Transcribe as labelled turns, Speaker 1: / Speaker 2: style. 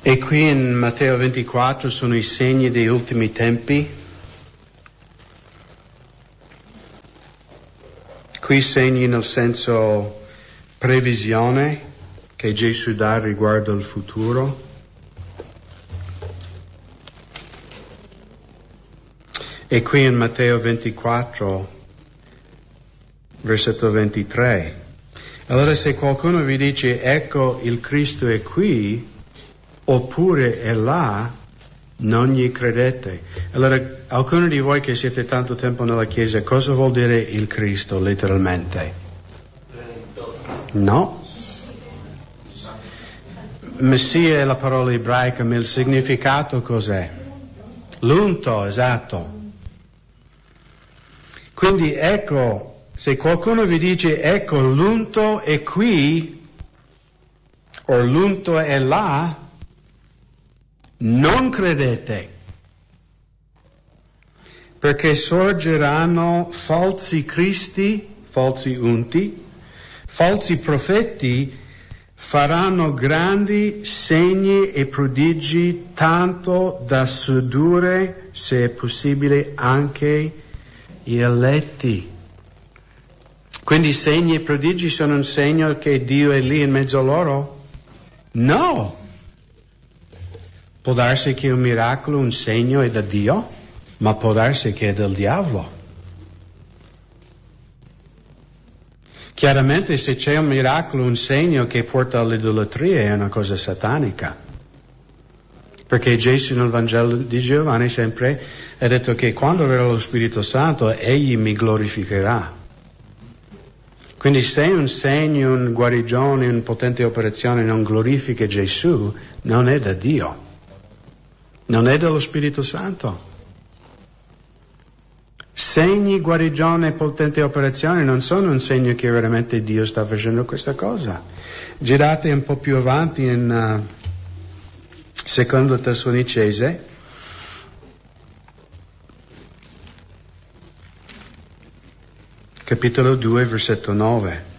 Speaker 1: E qui in Matteo 24 sono i segni degli ultimi tempi. Qui segni nel senso previsione che Gesù dà riguardo al futuro. E qui in Matteo 24, versetto 23. Allora se qualcuno vi dice ecco il Cristo è qui, oppure è là, non gli credete. Allora, alcuni di voi che siete tanto tempo nella Chiesa, cosa vuol dire il Cristo letteralmente? No. Messia è la parola ebraica, ma il significato cos'è? L'unto, esatto. Quindi ecco, se qualcuno vi dice ecco l'unto è qui, o l'unto è là, non credete, perché sorgeranno falsi cristi, falsi unti, falsi profeti, faranno grandi segni e prodigi tanto da sedurre, se è possibile, anche gli eletti. Quindi segni e prodigi sono un segno che Dio è lì in mezzo a loro? No! Può darsi che un miracolo, un segno è da Dio, ma può darsi che è del diavolo. Chiaramente se c'è un miracolo, un segno che porta all'idolatria è una cosa satanica. Perché Gesù nel Vangelo di Giovanni sempre ha detto che quando verrà lo Spirito Santo egli mi glorificherà. Quindi se un segno, una guarigione, una potente operazione non glorifica Gesù, non è da Dio. Non è dello Spirito Santo. Segni, guarigione, potente operazione non sono un segno che veramente Dio sta facendo questa cosa. Girate un po' più avanti in Secondo Tessalonicese, capitolo 2, versetto 9.